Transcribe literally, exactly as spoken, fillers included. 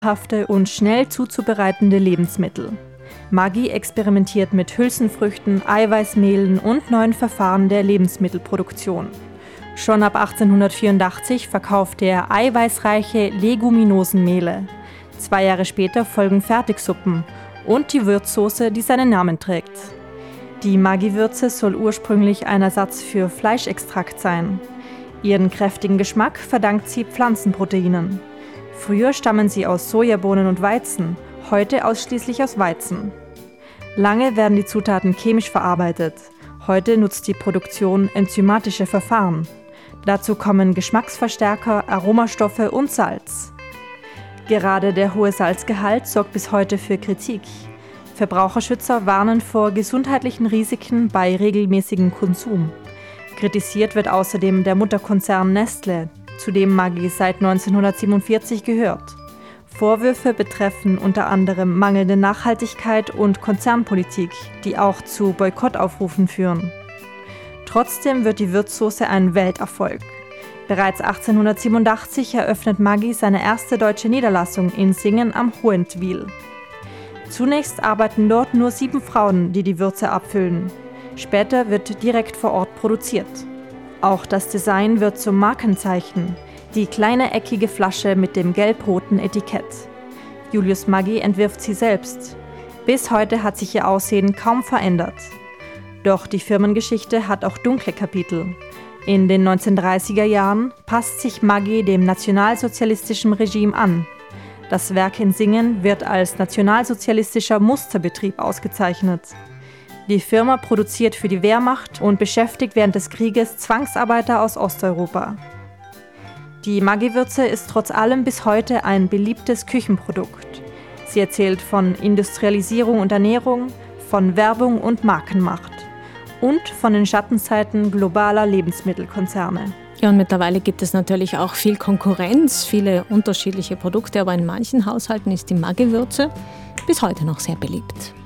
hafte und schnell zuzubereitende Lebensmittel. Maggi experimentiert mit Hülsenfrüchten, Eiweißmehlen und neuen Verfahren der Lebensmittelproduktion. Schon ab achtzehnhundertvierundachtzig verkaufte er eiweißreiche Leguminosenmehle. Zwei Jahre später folgen Fertigsuppen und die Würzsoße, die seinen Namen trägt. Die Maggi-Würze soll ursprünglich ein Ersatz für Fleischextrakt sein. Ihren kräftigen Geschmack verdankt sie Pflanzenproteinen. Früher stammen sie aus Sojabohnen und Weizen, heute ausschließlich aus Weizen. Lange werden die Zutaten chemisch verarbeitet. Heute nutzt die Produktion enzymatische Verfahren. Dazu kommen Geschmacksverstärker, Aromastoffe und Salz. Gerade der hohe Salzgehalt sorgt bis heute für Kritik. Verbraucherschützer warnen vor gesundheitlichen Risiken bei regelmäßigem Konsum. Kritisiert wird außerdem der Mutterkonzern Nestlé, zu dem Maggi seit neunzehnhundertsiebenundvierzig gehört. Vorwürfe betreffen unter anderem mangelnde Nachhaltigkeit und Konzernpolitik, die auch zu Boykottaufrufen führen. Trotzdem wird die Würzsoße ein Welterfolg. Bereits achtzehnhundertsiebenundachtzig eröffnet Maggi seine erste deutsche Niederlassung in Singen am Hohentwiel. Zunächst arbeiten dort nur sieben Frauen, die die Würze abfüllen. Später wird direkt vor Ort produziert. Auch das Design wird zum Markenzeichen, die kleine eckige Flasche mit dem gelb-roten Etikett. Julius Maggi entwirft sie selbst. Bis heute hat sich ihr Aussehen kaum verändert. Doch die Firmengeschichte hat auch dunkle Kapitel. In den neunzehnhundertdreißiger Jahren passt sich Maggi dem nationalsozialistischen Regime an. Das Werk in Singen wird als nationalsozialistischer Musterbetrieb ausgezeichnet. Die Firma produziert für die Wehrmacht und beschäftigt während des Krieges Zwangsarbeiter aus Osteuropa. Die Maggi-Würze ist trotz allem bis heute ein beliebtes Küchenprodukt. Sie erzählt von Industrialisierung und Ernährung, von Werbung und Markenmacht und von den Schattenseiten globaler Lebensmittelkonzerne. Ja, und mittlerweile gibt es natürlich auch viel Konkurrenz, viele unterschiedliche Produkte, aber in manchen Haushalten ist die Maggi-Würze bis heute noch sehr beliebt.